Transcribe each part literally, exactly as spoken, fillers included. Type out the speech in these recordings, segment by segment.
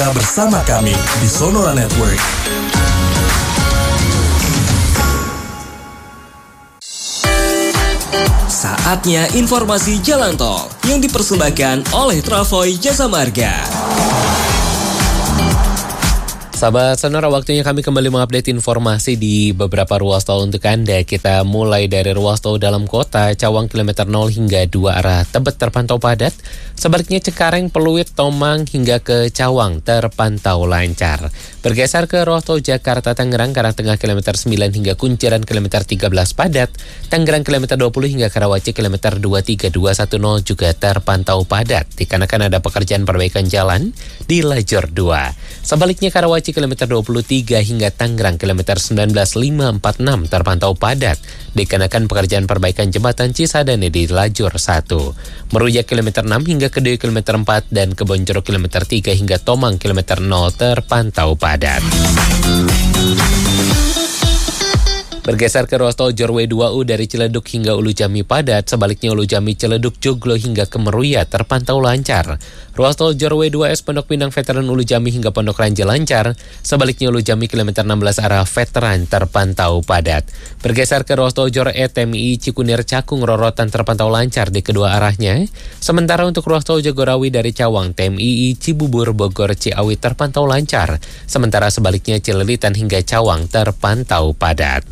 Bersama kami di Sonora Network. Saatnya informasi jalan tol yang dipersembahkan oleh Travoy Jasa Marga. Sahabat Sonora, waktunya kami kembali mengupdate informasi di beberapa ruas tol untuk Anda. Kita mulai dari ruas tol dalam kota, Cawang kilometer nol hingga dua arah Tebet terpantau padat. Sebaliknya Cekareng, Peluit, Tomang hingga ke Cawang terpantau lancar. Bergeser ke ruas tol Jakarta Tangerang, Karangtengah kilometer sembilan hingga Kunciran kilometer tiga belas padat. Tangerang kilometer dua puluh hingga Karawaci kilometer dua tiga dua satu nol juga terpantau padat, dikarenakan ada pekerjaan perbaikan jalan di lajur dua. Sebaliknya Karawaci kilometer dua puluh tiga hingga Tangerang kilometer sembilan belas lima empat enam terpantau padat, dikarenakan pekerjaan perbaikan jembatan Cisadane di lajur satu. Meruya kilometer enam hingga Kediri kilometer empat dan Kebonjeruk kilometer tiga hingga Tomang kilometer nol terpantau padat. Bergeser ke ruas tol Jorwe dua U dari Ciledug hingga Ulu Jami padat, sebaliknya Ulu Jami Ciledug Joglo hingga ke Meruya terpantau lancar. Ruas tol Jorwe dua S Pondok Pinang Veteran Ulu Jami hingga Pondok Ranji lancar, sebaliknya Ulu Jami kilometer enam belas arah Veteran terpantau padat. Bergeser ke ruas tol Jor E T M I Cikunir Cakung Rorotan terpantau lancar di kedua arahnya. Sementara untuk ruas tol Jagorawi dari Cawang T M I Cibubur Bogor Ciawi terpantau lancar, sementara sebaliknya Cililitan hingga Cawang terpantau padat.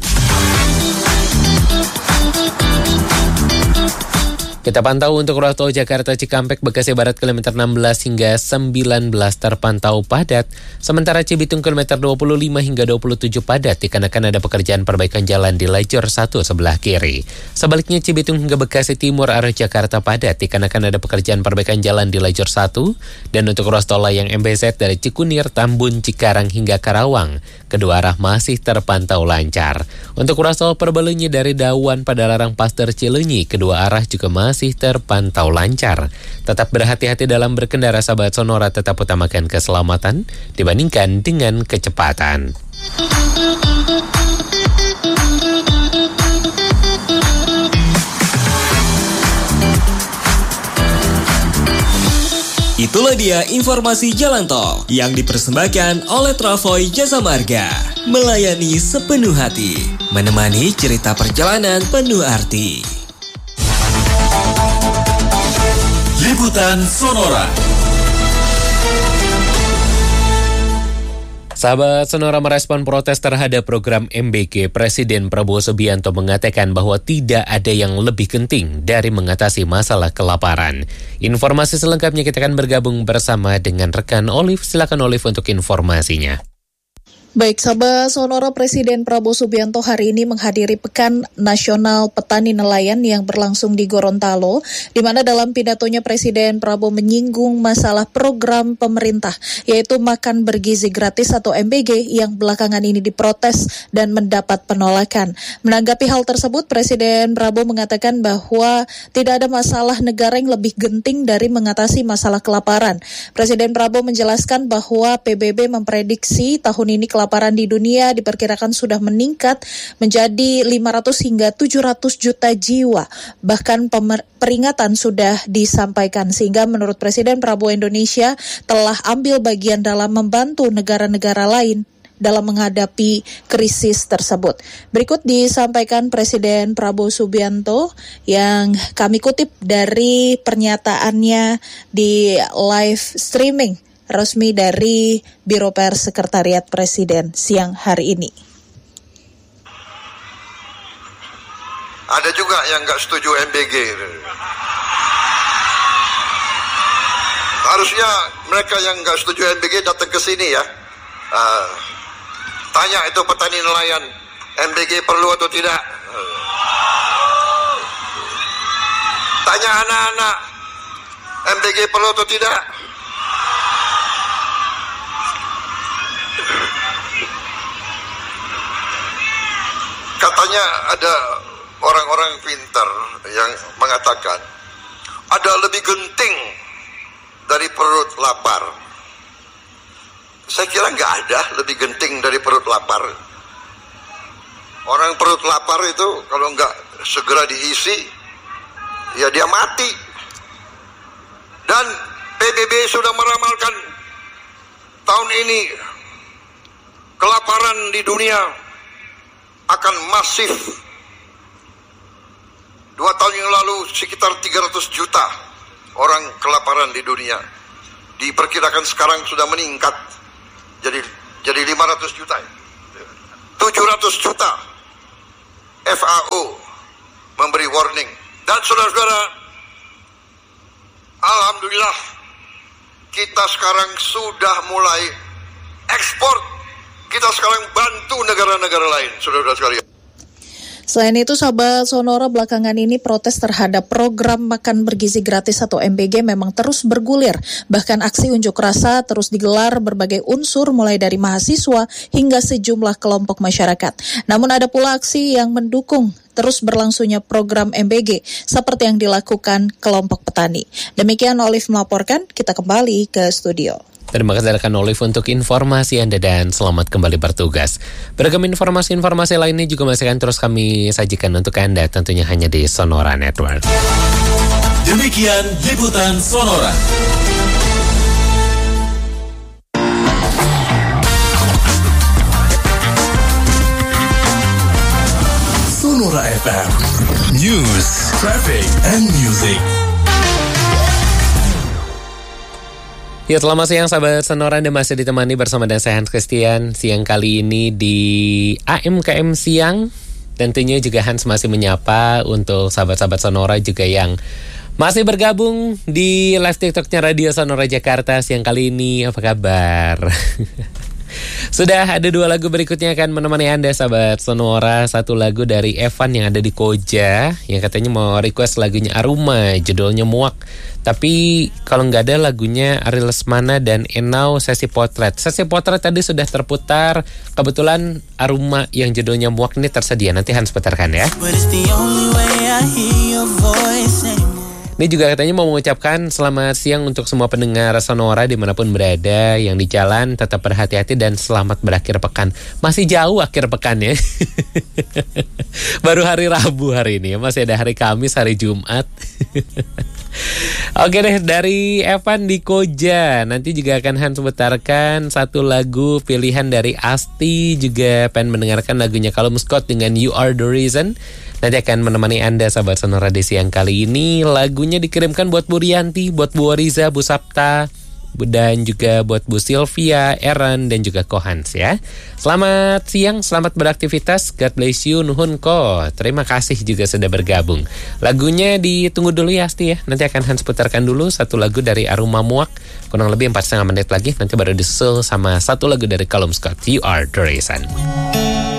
Kita pantau untuk ruas tol Jakarta Cikampek Bekasi Barat kilometer enam belas hingga sembilan belas terpantau padat, sementara Cibitung kilometer dua puluh lima hingga dua puluh tujuh padat, dikarenakan ada pekerjaan perbaikan jalan di lajur satu sebelah kiri. Sebaliknya Cibitung hingga Bekasi Timur arah Jakarta padat, dikarenakan ada pekerjaan perbaikan jalan di lajur satu. Dan untuk ruas tol layang M B Z dari Cikunir, Tambun, Cikarang hingga Karawang, kedua arah masih terpantau lancar. Untuk ruas tol Perbalunyi dari Dawan Padalarang Paster Cileunyi, kedua arah juga masih masih terpantau lancar. Tetap berhati-hati dalam berkendara, sahabat Sonora, tetap utamakan keselamatan dibandingkan dengan kecepatan. Itulah dia informasi jalan tol yang dipersembahkan oleh Travoy Jasa Marga. Melayani sepenuh hati, menemani cerita perjalanan penuh arti. Liputan Sonora. Sahabat Sonora, merespon protes terhadap program M B G, Presiden Prabowo Subianto mengatakan bahwa tidak ada yang lebih penting dari mengatasi masalah kelaparan. Informasi selengkapnya kita akan bergabung bersama dengan rekan Olive. Silakan Olive untuk informasinya. Baik, sahabat Sonora, Presiden Prabowo Subianto hari ini menghadiri Pekan Nasional Petani Nelayan yang berlangsung di Gorontalo, di mana dalam pidatonya Presiden Prabowo menyinggung masalah program pemerintah, yaitu makan bergizi gratis atau M B G yang belakangan ini diprotes dan mendapat penolakan. Menanggapi hal tersebut, Presiden Prabowo mengatakan bahwa tidak ada masalah negara yang lebih genting dari mengatasi masalah kelaparan. Presiden Prabowo menjelaskan bahwa P B B memprediksi tahun ini kelaparan di dunia diperkirakan sudah meningkat menjadi lima ratus hingga tujuh ratus juta jiwa. Bahkan pemer- peringatan sudah disampaikan, sehingga menurut Presiden Prabowo, Indonesia telah ambil bagian dalam membantu negara-negara lain dalam menghadapi krisis tersebut. Berikut disampaikan Presiden Prabowo Subianto yang kami kutip dari pernyataannya di live streaming resmi dari Biro Pers Sekretariat Presiden siang hari ini. Ada juga yang nggak setuju M B G. Harusnya mereka yang nggak setuju M B G datang ke sini ya. Uh, tanya itu petani nelayan, M B G perlu atau tidak. Tanya anak-anak, M B G perlu atau tidak. Katanya ada orang-orang pintar yang mengatakan ada lebih genting dari perut lapar. Saya kira nggak ada lebih genting dari perut lapar. Orang perut lapar itu kalau nggak segera diisi, ya dia mati. Dan P B B sudah meramalkan tahun ini kelaparan di dunia akan masif. Dua tahun yang lalu sekitar tiga ratus juta orang kelaparan di dunia. Diperkirakan sekarang sudah meningkat jadi jadi lima ratus juta, tujuh ratus juta. F A O memberi warning. Dan saudara-saudara, alhamdulillah kita sekarang sudah mulai ekspor. Kita sekarang bantu negara-negara lain, saudara-saudara sekalian. Selain itu, sahabat Sonora, belakangan ini protes terhadap program makan bergizi gratis atau M B G memang terus bergulir. Bahkan aksi unjuk rasa terus digelar berbagai unsur mulai dari mahasiswa hingga sejumlah kelompok masyarakat. Namun ada pula aksi yang mendukung terus berlangsungnya program M B G seperti yang dilakukan kelompok petani. Demikian Olive melaporkan, kita kembali ke studio. Terima kasih rekan Olive untuk informasi Anda dan selamat kembali bertugas. Beragam informasi-informasi lainnya juga masih akan terus kami sajikan untuk Anda tentunya hanya di Sonora Network. Demikian liputan Sonora. Sonora F M News, Traffic, and Music. Ya, selamat siang sahabat Sonora, Anda masih ditemani bersama dan saya Hans Christian. Siang kali ini di A M K M Siang, tentunya juga Hans masih menyapa untuk sahabat-sahabat Sonora juga yang masih bergabung di live TikToknya Radio Sonora Jakarta. Siang kali ini apa kabar? Sudah ada dua lagu berikutnya akan menemani Anda sahabat Sonora. Satu lagu dari Evan yang ada di Koja, yang katanya mau request lagunya Aruma, judulnya Muak. Tapi kalau nggak ada lagunya Ari Lesmana dan Enau Sesi Potret. Sesi Potret tadi sudah terputar. Kebetulan Aruma yang judulnya Muak ini tersedia. Nanti Hans putarkan ya. Ini juga katanya mau mengucapkan selamat siang untuk semua pendengar Sonora dimanapun berada, yang di jalan tetap berhati-hati dan selamat berakhir pekan. Masih jauh akhir pekan ya. Baru hari Rabu hari ini ya, masih ada hari Kamis, hari Jumat. Oke deh, dari Evan di Koja. Nanti juga akan Hans putarkan satu lagu pilihan dari Asti. Juga pengen mendengarkan lagunya Callum Scott dengan You Are The Reason. Nanti akan menemani Anda sahabat Sonora di siang kali ini. Lagunya dikirimkan buat Bu Rianti, buat Bu Riza, Bu Sapta, dan juga buat Bu Sylvia, Eran, dan juga Kohans ya. Selamat siang, selamat beraktivitas. God bless you, nuhun ko. Terima kasih juga sudah bergabung. Lagunya ditunggu dulu ya Asti ya. Nanti akan Hans putarkan dulu satu lagu dari Aruma Muak. Kurang lebih empat setengah menit lagi. Nanti baru disusul sama satu lagu dari Callum Scott, You Are The Reason.